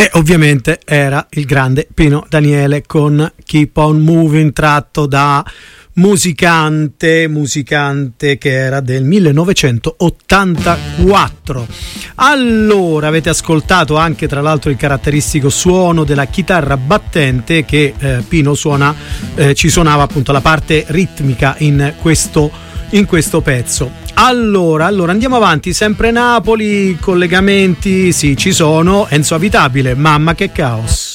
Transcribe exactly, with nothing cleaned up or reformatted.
E ovviamente era il grande Pino Daniele con Keep on Moving, tratto da Musicante, Musicante che era del millenovecentottantaquattro. Allora, avete ascoltato anche tra l'altro il caratteristico suono della chitarra battente che eh, Pino suona, eh, ci suonava appunto la parte ritmica in questo, in questo pezzo. Allora, allora andiamo avanti, sempre Napoli, collegamenti, sì, ci sono. Enzo Abitabile, Mamma che caos.